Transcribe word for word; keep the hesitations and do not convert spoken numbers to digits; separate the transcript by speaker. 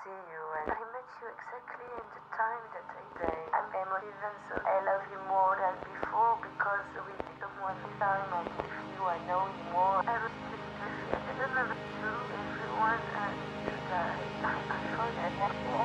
Speaker 1: see you, and I met you exactly in the time that I say. I'm emotive, and so I love you more than before because with someone time I'm with you, I know you more. Everything is I don't know to everyone and to die. I, I forget.